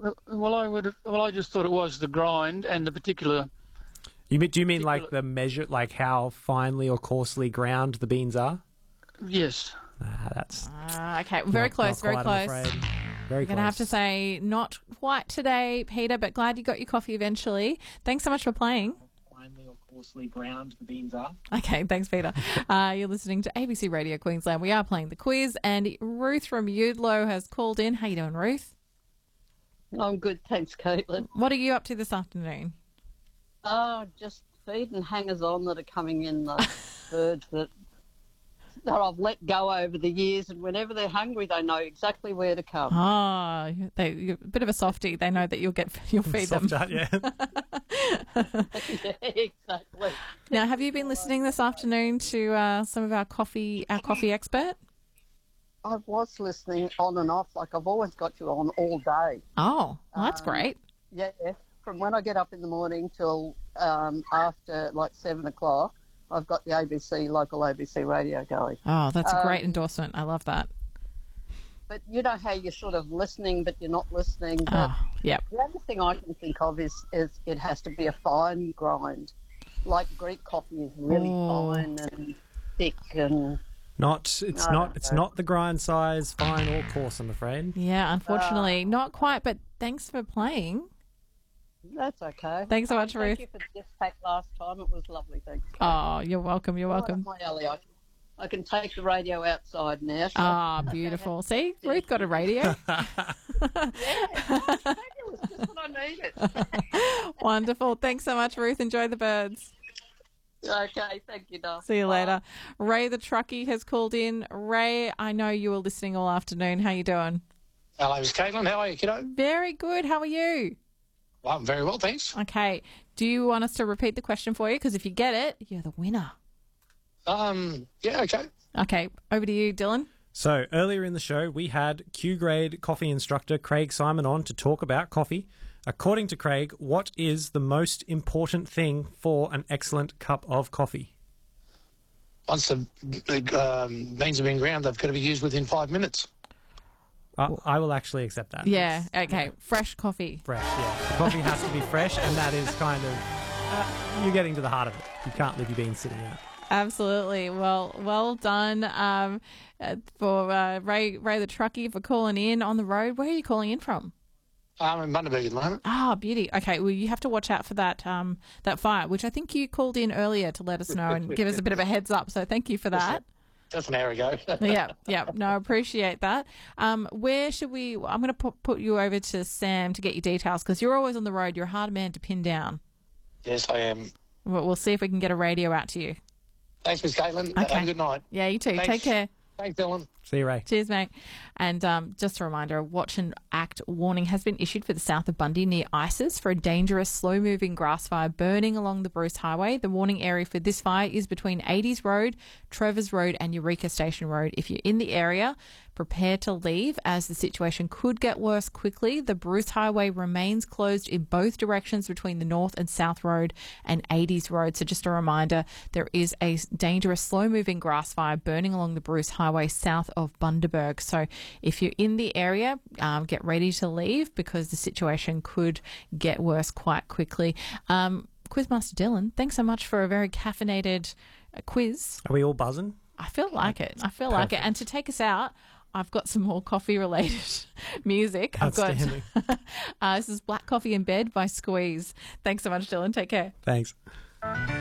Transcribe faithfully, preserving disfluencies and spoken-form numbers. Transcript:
Well, well, I would. Well, I just thought it was the grind and the particular. You mean, do you mean like particular- the measure, like how finely or coarsely ground the beans are? Yes. Ah, that's Ah, okay, very not- close, not very quite, I'm close. afraid. Very I'm going to have to say not quite today, Peter, but glad you got your coffee eventually. Thanks so much for playing. Finely or coarsely ground the beans are. Okay, thanks, Peter. Uh, you're listening to A B C Radio Queensland. We are playing the quiz, and Ruth from Eudlo has called in. How you doing, Ruth? I'm good, thanks, Caitlin. What are you up to this afternoon? Oh, just feeding hangers on that are coming in, the birds that that I've let go over the years, and whenever they're hungry, they know exactly where to come. Ah, they, you're a bit of a softie. They know that you'll get you'll feed them. Soft chat, yeah. Yeah, exactly. Now, have you been listening this afternoon to uh, some of our coffee our coffee expert? I was listening on and off, like I've always got you on all day. Oh, well, that's Um, great. Yeah, from when I get up in the morning till um, after like seven o'clock, I've got the A B C, local A B C radio going. Oh, that's a great um, endorsement. I love that. But you know how you're sort of listening, but you're not listening. But Oh, yep. the only thing I can think of is, is it has to be a fine grind. Like Greek coffee is really Oh. fine and thick and... Not, it's No, not, it's no. not the grind size, fine or coarse, I'm afraid. Yeah, unfortunately, not quite. But thanks for playing. That's okay. Thanks so much, Thank Ruth. you for the gift pack last time. It was lovely. Thanks. Oh, you're welcome. You're Right welcome. up my alley. I can, I can take the radio outside now. shall Ah, beautiful. See, Ruth got a radio. I? Yeah, fabulous. Just what I needed. Wonderful. Thanks so much, Ruth. Enjoy the birds. Okay, thank you, Dal. See you Bye. later. Ray the truckie has called in. Ray, I know you were listening all afternoon. How you doing? Hello, Miss Caitlin. How are you, kiddo? Very good. How are you? Well, I'm very well, thanks. Okay. Do you want us to repeat the question for you? Because if you get it, you're the winner. Um, yeah, okay. Okay. Over to you, Dylan. So earlier in the show, we had Q-grade coffee instructor Craig Simon on to talk about coffee. According to Craig, what is the most important thing for an excellent cup of coffee? Once the um, beans have been ground, they've got to be used within five minutes. Uh, I will actually accept that. Yeah. Okay. Fresh coffee. Fresh, yeah. The coffee has to be fresh, and that is kind of... Uh, you're getting to the heart of it. You can't leave your beans sitting out. Absolutely. Well, well done um, uh, for uh, Ray Ray the truckie for calling in on the road. Where are you calling in from? I'm in Bundaberg at the moment. Ah, beauty. Okay, well, you have to watch out for that um, that fire, which I think you called in earlier to let us know and give us a bit of a heads up. So thank you for that. Just an hour ago. yeah, yeah. No, I appreciate that. Um, where should we? I'm going to put put you over to Sam to get your details because you're always on the road. You're a hard man to pin down. Yes, I am. We'll, we'll see if we can get a radio out to you. Thanks, Miss Caitlin. Okay. Have a good night. Yeah, you too. Thanks. Take care. Thanks, Dylan. See you, Ray. Cheers, mate. And um, just a reminder, a watch and act warning has been issued for the south of Bundy near Isis for a dangerous, slow-moving grass fire burning along the Bruce Highway. The warning area for this fire is between eighties Road, Trovers Road and Eureka Station Road. If you're in the area, prepare to leave as the situation could get worse quickly. The Bruce Highway remains closed in both directions between the North and South Road and eighties Road. So just a reminder, there is a dangerous, slow-moving grass fire burning along the Bruce Highway south of Bundaberg. So if you're in the area, um, get ready to leave because the situation could get worse quite quickly. Um, Quizmaster Dylan, thanks so much for a very caffeinated uh, quiz. Are we all buzzing? I feel like it. I feel like it. And to take us out, I've got some more coffee-related music. I've got Outstanding. uh, this is Black Coffee in Bed by Squeeze. Thanks so much, Dylan. Take care. Thanks.